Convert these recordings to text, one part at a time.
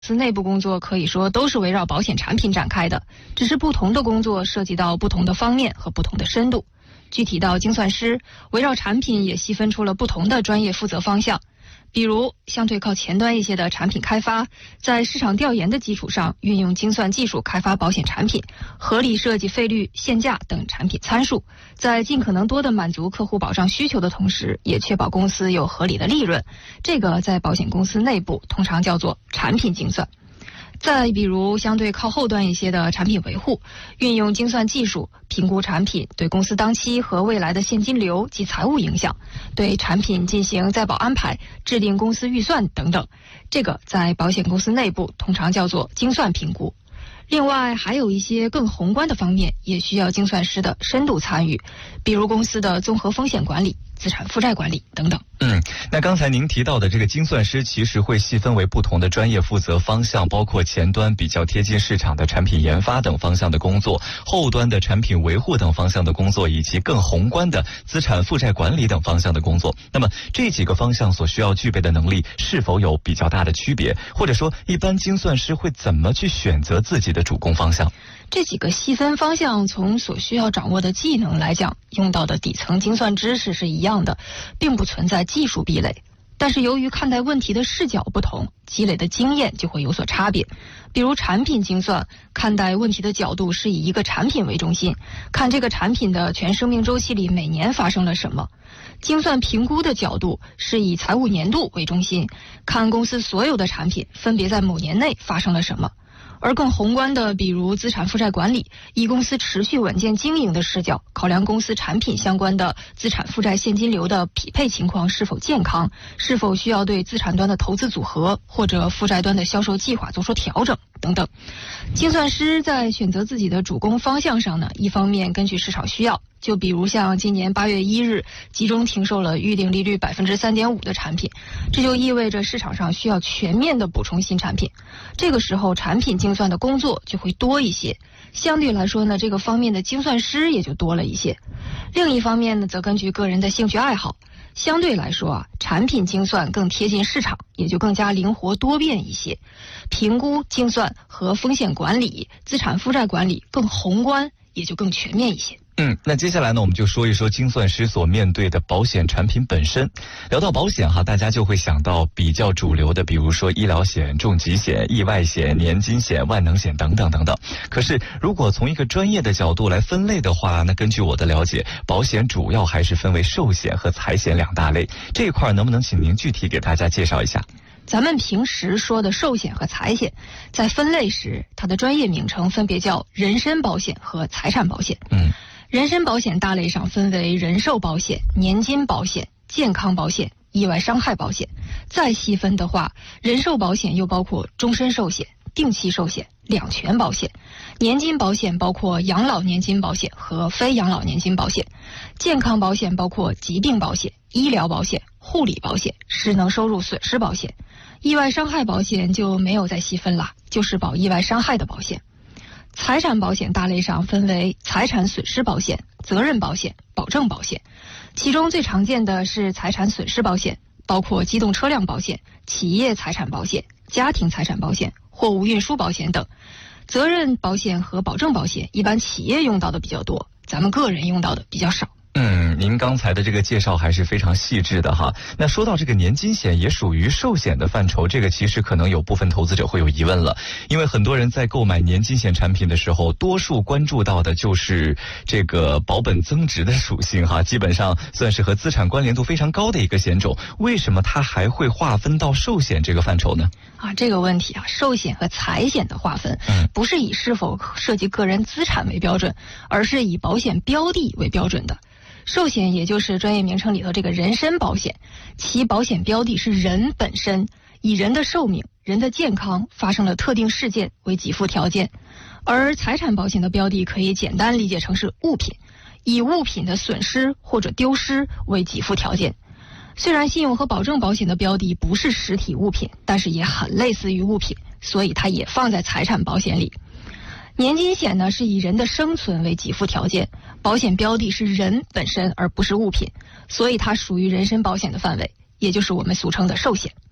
司内部工作可以说都是围绕保险产品展开的，只是不同的工作涉及到不同的方面和不同的深度。具体到精算师，围绕产品也细分出了不同的专业负责方向。比如相对靠前端一些的产品开发，在市场调研的基础上，运用精算技术开发保险产品，合理设计费率、限价等产品参数，在尽可能多的满足客户保障需求的同时，也确保公司有合理的利润。这个在保险公司内部通常叫做产品精算。再比如相对靠后端一些的产品维护，运用精算技术评估产品对公司当期和未来的现金流及财务影响，对产品进行再保安排，制定公司预算等等。这个在保险公司内部通常叫做精算评估。另外还有一些更宏观的方面也需要精算师的深度参与，比如公司的综合风险管理、资产负债管理等等。 那刚才您提到的这个精算师其实会细分为不同的专业负责方向，包括前端比较贴近市场的产品研发等方向的工作，后端的产品维护等方向的工作，以及更宏观的资产负债管理等方向的工作。那么这几个方向所需要具备的能力是否有比较大的区别？或者说一般精算师会怎么去选择自己的主攻方向？ 这几个细分方向从所需要掌握的技能来讲，用到的底层精算知识是一样的，并不存在技术壁垒。但是由于看待问题的视角不同，积累的经验就会有所差别。比如产品精算，看待问题的角度是以一个产品为中心，看这个产品的全生命周期里每年发生了什么。精算评估的角度是以财务年度为中心，看公司所有的产品分别在某年内发生了什么。而更宏观的，比如资产负债管理，以公司持续稳健经营的视角，考量公司产品相关的资产负债现金流的匹配情况是否健康，是否需要对资产端的投资组合或者负债端的销售计划做出调整等等。精算师在选择自己的主攻方向上呢，一方面根据市场需要，就比如像今年8月1日集中停售了预定利率 3.5% 的产品，这就意味着市场上需要全面的补充新产品。这个时候产品精算的工作就会多一些，相对来说呢，这个方面的精算师也就多了一些。另一方面呢，则根据个人的兴趣爱好，相对来说啊，产品精算更贴近市场，也就更加灵活多变一些。评估精算和风险管理、资产负债管理更宏观，也就更全面一些。 那接下来呢，我们就说一说精算师所面对的保险产品本身。聊到保险大家就会想到比较主流的，比如说医疗险、重疾险、意外险、年金险、万能险等等等等。可是如果从一个专业的角度来分类的话，那根据我的了解，保险主要还是分为寿险和财险两大类。这一块能不能请您具体给大家介绍一下？ 咱们平时说的寿险和财险，在分类时，它的专业名称分别叫人身保险和财产保险。人身保险大类上分为人寿保险、年金保险、健康保险、意外伤害保险。再细分的话，人寿保险又包括终身寿险、定期寿险、两全保险；年金保险包括养老年金保险和非养老年金保险；健康保险包括疾病保险、医疗保险、护理保险、失能收入损失保险；意外伤害保险就没有再细分了，就是保意外伤害的保险。财产保险大类上分为财产损失保险、责任保险、保证保险，其中最常见的是财产损失保险，包括机动车辆保险、企业财产保险、家庭财产保险、货物运输保险等。责任保险和保证保险一般企业用到的比较多，咱们个人用到的比较少。 您刚才的这个介绍还是非常细致的哈。那说到这个年金险也属于寿险的范畴，这个其实可能有部分投资者会有疑问了，因为很多人在购买年金险产品的时候，多数关注到的就是这个保本增值的属性哈，基本上算是和资产关联度非常高的一个险种。为什么它还会划分到寿险这个范畴呢？ 这个问题寿险和财险的划分，不是以是否涉及个人资产为标准，而是以保险标的为标准的。寿险也就是专业名称里头这个人身保险，其保险标的是人本身，以人的寿命、人的健康发生了特定事件为给付条件。而财产保险的标的可以简单理解成是物品，以物品的损失或者丢失为给付条件。虽然信用和保证保险的标的不是实体物品，但是也很类似于物品，所以它也放在财产保险里。年金险呢是以人的生存为给付条件，保险标的是人本身而不是物品，所以它属于人身保险的范围，也就是我们俗称的寿险。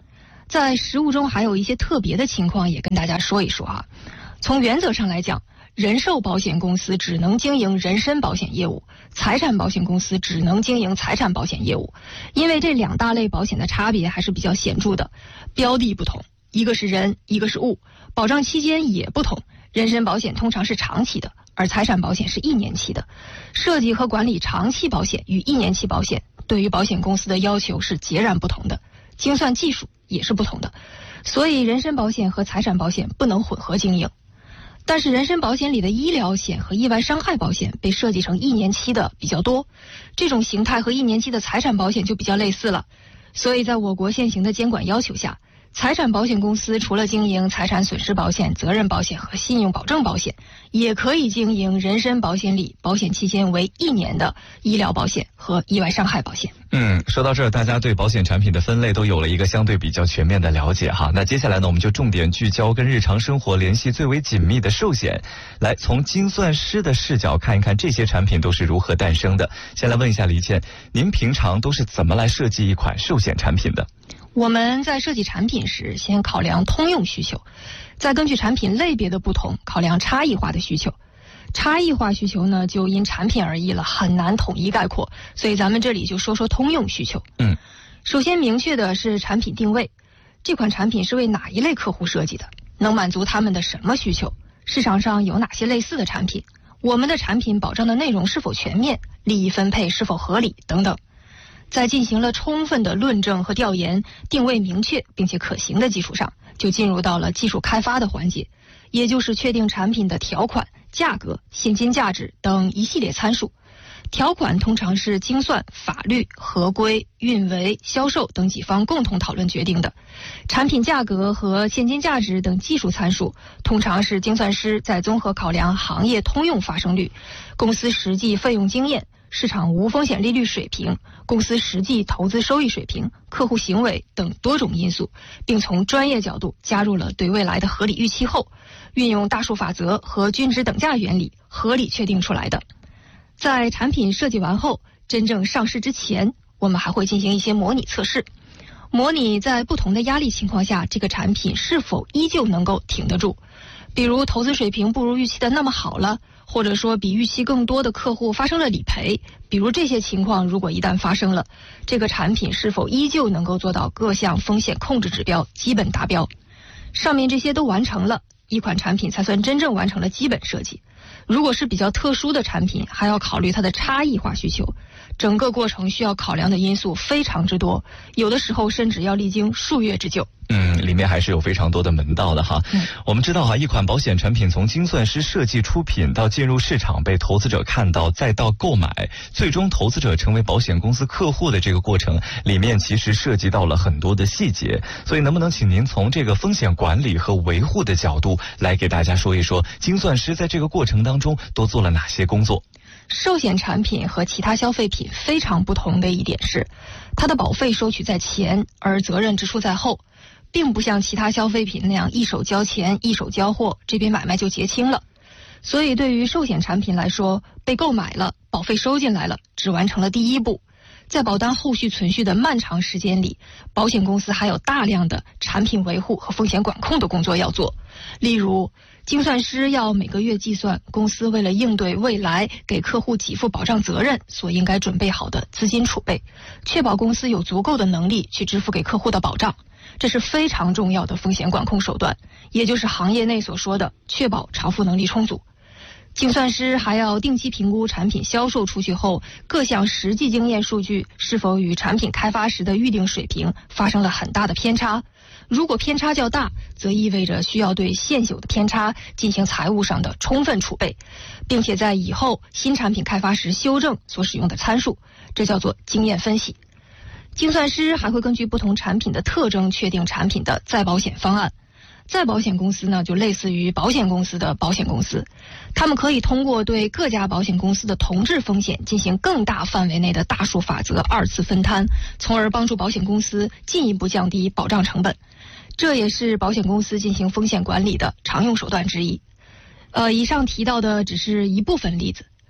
在实务中还有一些特别的情况也跟大家说一说哈。从原则上来讲，人寿保险公司只能经营人身保险业务，财产保险公司只能经营财产保险业务。因为这两大类保险的差别还是比较显著的，标的不同，一个是人，一个是物，保障期间也不同。人身保险通常是长期的，而财产保险是1年期的。设计和管理长期保险与1年期保险对于保险公司的要求是截然不同的，精算技术也是不同的，所以人身保险和财产保险不能混合经营。但是人身保险里的医疗险和意外伤害保险被设计成1年期的比较多，这种形态和1年期的财产保险就比较类似了。所以在我国现行的监管要求下，财产保险公司除了经营财产损失保险、责任保险和信用保证保险，也可以经营人身保险里保险期间为1年的医疗保险和意外伤害保险。 说到这儿，大家对保险产品的分类都有了一个相对比较全面的了解哈。那接下来呢，我们就重点聚焦跟日常生活联系最为紧密的寿险，来从精算师的视角看一看这些产品都是如何诞生的。先来问一下黎倩，您平常都是怎么来设计一款寿险产品的？ 我们在设计产品时，先考量通用需求，再根据产品类别的不同，考量差异化的需求。差异化需求呢，就因产品而异了，很难统一概括，所以咱们这里就说说通用需求。首先明确的是产品定位，这款产品是为哪一类客户设计的，能满足他们的什么需求，市场上有哪些类似的产品，我们的产品保障的内容是否全面，利益分配是否合理等等。在进行了充分的论证和调研，定位明确并且可行的基础上，就进入到了技术开发的环节，也就是确定产品的条款、价格、现金价值等一系列参数。条款通常是精算、法律、合规、运维、销售等几方共同讨论决定的。产品价格和现金价值等技术参数，通常是精算师在综合考量行业通用发生率、公司实际费用经验、市场无风险利率水平、公司实际投资收益水平、客户行为等多种因素，并从专业角度加入了对未来的合理预期后，运用大数法则和均值等价原理合理确定出来的。在产品设计完后，真正上市之前，我们还会进行一些模拟测试，模拟在不同的压力情况下，这个产品是否依旧能够挺得住。比如投资水平不如预期的那么好了，或者说比预期更多的客户发生了理赔，比如这些情况如果一旦发生了，这个产品是否依旧能够做到各项风险控制指标基本达标。上面这些都完成了，一款产品才算真正完成了基本设计。如果是比较特殊的产品，还要考虑它的差异化需求，整个过程需要考量的因素非常之多，有的时候甚至要历经数月之久。 里面还是有非常多的门道的哈。我们知道哈，一款保险产品从精算师设计出品到进入市场被投资者看到，再到购买，最终投资者成为保险公司客户的这个过程里面，其实涉及到了很多的细节。所以能不能请您从这个风险管理和维护的角度来给大家说一说，精算师在这个过程当中都做了哪些工作？ 寿险产品和其他消费品非常不同的一点是，它的保费收取在前，而责任支出在后，并不像其他消费品那样一手交钱一手交货，这笔买卖就结清了。所以对于寿险产品来说，被购买了，保费收进来了，只完成了第一步。在保单后续存续的漫长时间里，保险公司还有大量的产品维护和风险管控的工作要做。例如，精算师要每个月计算公司为了应对未来给客户给付保障责任所应该准备好的资金储备，确保公司有足够的能力去支付给客户的保障。这是非常重要的风险管控手段，也就是行业内所说的确保偿付能力充足。精算师还要定期评估产品销售出去后各项实际经验数据是否与产品开发时的预定水平发生了很大的偏差。如果偏差较大，则意味着需要对现有的偏差进行财务上的充分储备，并且在以后新产品开发时修正所使用的参数，这叫做经验分析。精算师还会根据不同产品的特征确定产品的再保险方案。再保险公司呢，就类似于保险公司的保险公司，他们可以通过对各家保险公司的同质风险进行更大范围内的大数法则二次分摊，从而帮助保险公司进一步降低保障成本。这也是保险公司进行风险管理的常用手段之一。以上提到的只是一部分例子，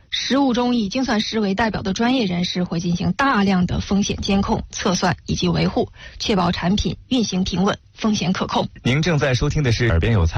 实务中以精算师为代表的专业人士会进行大量的风险监控、测算以及维护，确保产品运行平稳、风险可控。 您正在收听的是《耳边有才》。